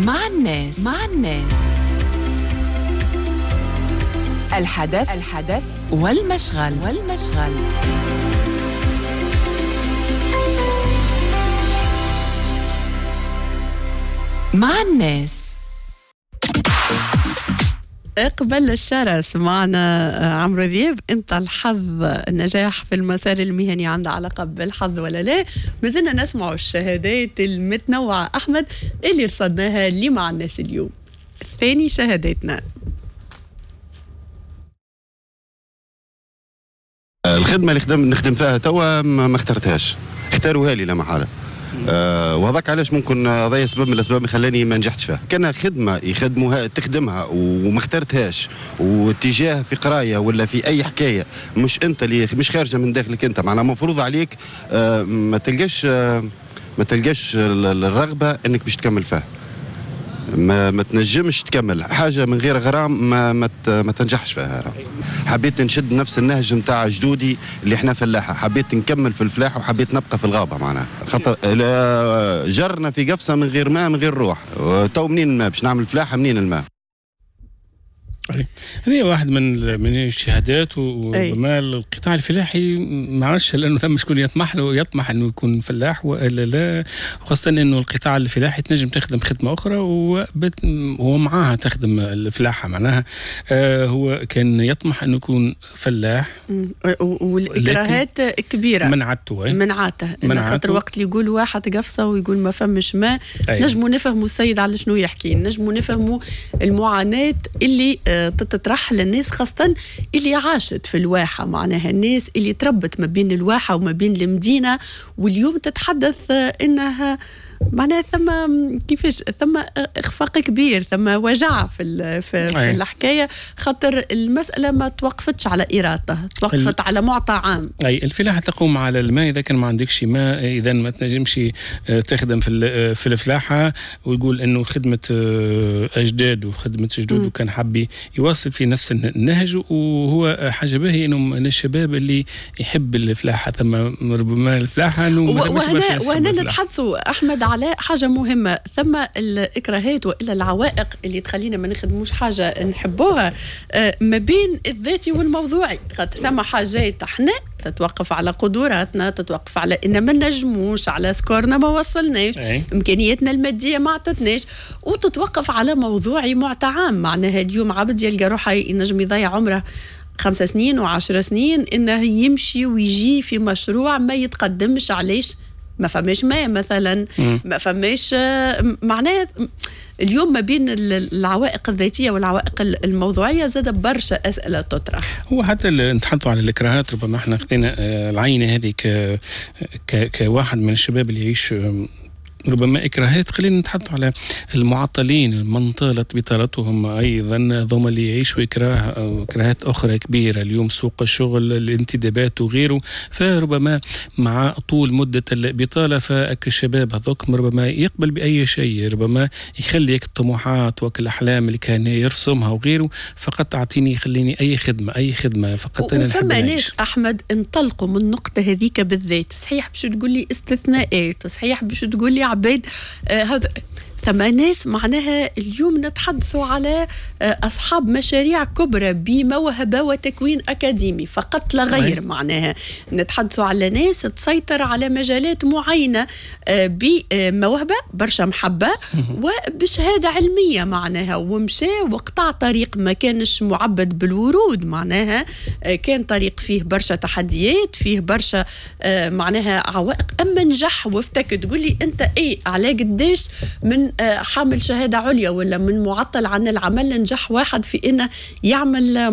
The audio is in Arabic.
مع الناس الحدث والمشغل مع الناس. اقبل الشرس معنا عمرو ذياب. انت الحظ النجاح في المسار المهني عنده علاقة بالحظ ولا لا؟ مازلنا نسمعوا الشهادات المتنوعة أحمد اللي رصدناها اللي مع الناس اليوم. ثاني شهاداتنا، الخدمة اللي نخدم فيها توا ما اخترتهاش، اختاروها لي لا محالة. وهذاك علاش ممكن هذا سبب من الاسباب اللي خلاني ما نجحتش فيها. كان خدمه يخدموها تخدمها وما اخترتهاش، واتجاه في قرايه ولا في اي حكايه مش انت اللي مش خارجه من داخلك انت، معناها مفروض عليك ما تلقاش الرغبه انك باش تكمل فيها. ما تنجمش تكمل حاجه من غير غرام، ما تنجحش فيها. حبيت نشد نفس النهج نتاع جدودي اللي احنا فلاحه، حبيت نكمل في الفلاح وحبيت نبقى في الغابه معناها، خاطر جرنا في قفصه من غير ماء من غير روح. تو منين الماء باش نعمل فلاحه؟ منين الماء؟ هذه واحد من الشهادات. وما القطاع الفلاحي ما عادش، لانه ثم شكون يطمح انه يكون فلاح والا لا، خاصه انه القطاع الفلاحي تنجم تخدم خدمه اخرى وهو معاها تخدم الفلاحه، معناها هو كان يطمح انه يكون فلاح. والاكراهات كبيره منعته خاطر وقت اللي يقول واحد قفصه ويقول ما فمش ماء. نجموا نفهموا السيد على شنو يحكي، نجموا نفهموا المعاناه اللي تطرح للناس، خاصة اللي عاشت في الواحة، معناها الناس اللي تربت ما بين الواحة وما بين المدينة، واليوم تتحدث إنها معناها ثم إخفاق كبير، ثم وجع في الحكاية، خاطر المسألة ما توقفتش على إرادته، توقفت على معطى عام. الفلاحة تقوم على الماء. إذا كان ما عندكش ماء، إذا ما تنجمش تخدم في الفلاحة. ويقول إنه خدمة أجداد وخدمة جدود، وكان حبي يواصل في نفس النهج. وهو حاجة باهية إنه من الشباب اللي يحب الفلاحة. ثم ربما الفلاحة إنه وهنا نتحدثوا أحمد على حاجة مهمة. ثم الإكراهات وإلا العوائق اللي تخلينا ما نخدموش حاجة نحبوها ما بين الذاتي والموضوعي. ثم حاجات احنا تتوقف على قدراتنا، تتوقف على إن ما نجموش، على سكورنا ما وصلناش، إمكانياتنا المادية ما عطتناش، وتتوقف على موضوعي معطى عام. معناها اليوم عبد يلقى روحه ينجم يضيع عمره 5 سنين و10 سنين إنه يمشي ويجي في مشروع ما يتقدمش. علاش؟ ما فماش ماء مثلا، ما فماش. معناه اليوم ما بين العوائق الذاتية والعوائق الموضوعية زاد برشا أسئلة تطرح. هو حتى نتحدثوا على الإكراهات، ربما احنا خدينا العينة هذه كواحد من الشباب اللي يعيش ربما إكراهات. خلينا نتحدث على المعطلين، المنطلة بطالتهم أيضا، ذوما اللي يعيشوا إكراهات أخرى كبيرة. اليوم سوق الشغل، الانتدابات وغيره. فربما مع طول مدة البطالة فالشباب هذوك ربما يقبل بأي شيء، ربما يخليك الطموحات والأحلام اللي كان يرسمها وغيره. فقط أعطيني، خليني أي خدمة فقط أنا نحب نعيش. ناس أحمد انطلقوا من النقطة هذيك بالذات. صحيح باش تقول لي استثناءات، صحيح باش تقول لي عبيد هذا، ثم ناس معناها اليوم نتحدثوا على أصحاب مشاريع كبرى بموهبة وتكوين أكاديمي فقط لا غير. معناها نتحدثوا على ناس تسيطر على مجالات معينة بموهبة برشا محبة وبشهادة علمية معناها، ومشى وقطع طريق ما كانش معبد بالورود. معناها كان طريق فيه برشا تحديات، فيه برشا معناها عوائق، أما نجح. وافتكر تقول لي أنت إيه على قديش من حامل شهادة عليا ولا من معطل عن العمل نجح واحد في إنه يعمل